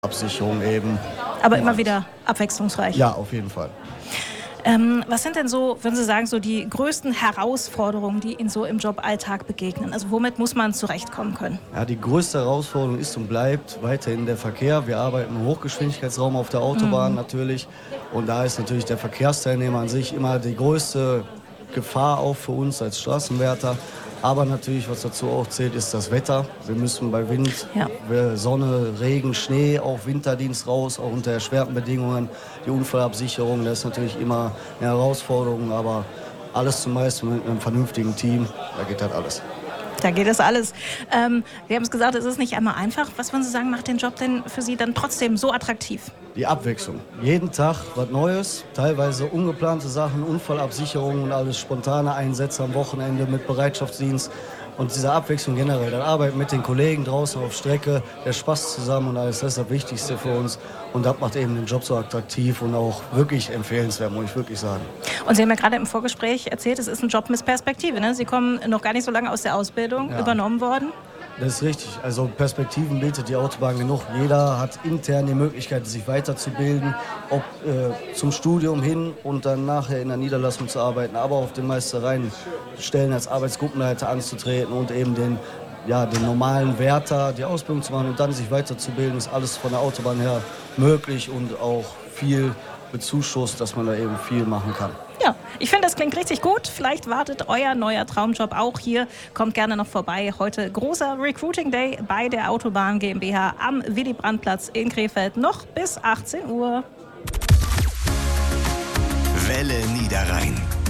Absicherung eben. Aber immer wieder abwechslungsreich. Ja, auf jeden Fall. Was sind denn so, würden Sie sagen, so die größten Herausforderungen, die Ihnen so im Joballtag begegnen? Also womit muss man zurechtkommen können? Ja, die größte Herausforderung ist und bleibt weiterhin der Verkehr. Wir arbeiten im Hochgeschwindigkeitsraum auf der Autobahn natürlich. Und da ist natürlich der Verkehrsteilnehmer an sich immer die größte Gefahr auch für uns als Straßenwärter. Aber natürlich, was dazu auch zählt, ist das Wetter. Wir müssen bei Wind, Sonne, Regen, Schnee, auch Winterdienst raus, auch unter erschwerten Bedingungen. Die Unfallabsicherung, das ist natürlich immer eine Herausforderung, aber alles zu meistern mit einem vernünftigen Team, da geht halt alles. Da geht es alles. Sie haben es gesagt, es ist nicht einmal einfach. Was würden Sie sagen, macht den Job denn für Sie dann trotzdem so attraktiv? Die Abwechslung. Jeden Tag was Neues, teilweise ungeplante Sachen, Unfallabsicherung und alles, spontane Einsätze am Wochenende mit Bereitschaftsdienst. Und diese Abwechslung generell, das Arbeiten mit den Kollegen draußen auf Strecke, der Spaß zusammen und alles, das ist das Wichtigste für uns. Und das macht eben den Job so attraktiv und auch wirklich empfehlenswert, muss ich wirklich sagen. Und Sie haben ja gerade im Vorgespräch erzählt, es ist ein Job mit Perspektive, ne? Sie kommen noch gar nicht so lange aus der Ausbildung, übernommen worden. Das ist richtig. Also Perspektiven bietet die Autobahn genug. Jeder hat intern die Möglichkeit, sich weiterzubilden, ob zum Studium hin und dann nachher in der Niederlassung zu arbeiten, aber auf den Meistereien Stellen als Arbeitsgruppenleiter anzutreten und eben den normalen Wärter die Ausbildung zu machen und dann sich weiterzubilden, ist alles von der Autobahn her möglich und auch viel bezuschusst, dass man da eben viel machen kann. Ja, ich finde, das klingt richtig gut. Vielleicht wartet euer neuer Traumjob auch hier. Kommt gerne noch vorbei. Heute großer Recruiting Day bei der Autobahn GmbH am Willy-Brandt-Platz in Krefeld. Noch bis 18 Uhr. Welle Niederrhein.